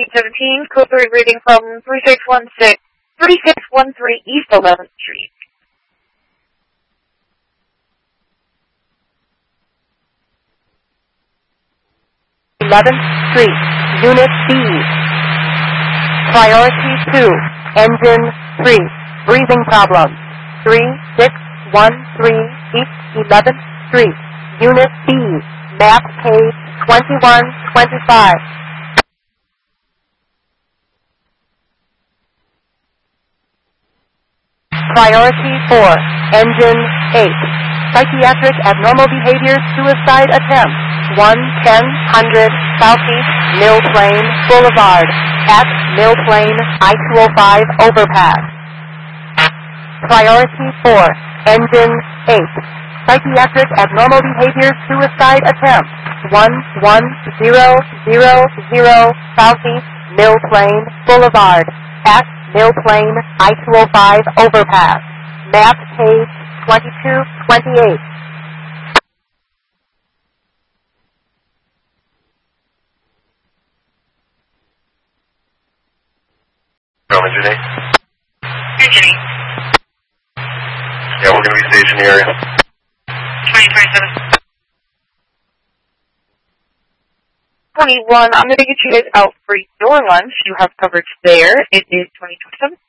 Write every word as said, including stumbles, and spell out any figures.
seventeen, code three reading from three six one six, three six one three East eleventh Street. eleventh Street, Unit B. Priority two, Engine three, breathing problem. three six one three East eleventh Street, Unit B, map page twenty-one twenty-five. Priority four, Engine eight, psychiatric abnormal behavior suicide attempt. one ten hundred Southeast Mill Plain Boulevard at Mill Plain I two oh five overpass. Priority four, Engine eight, psychiatric abnormal behavior suicide attempt. one one zero zero zero Southeast Mill Plain Boulevard at Mill Plain I two oh five overpass. Map page twenty-two twenty-eight. Roman Jenny? Hey, Jenny. Yeah, we're going to be stationed in the area. twenty twenty-seven. twenty-one, I'm going to get you guys out for your lunch. You have coverage there. It is twenty twenty-seven.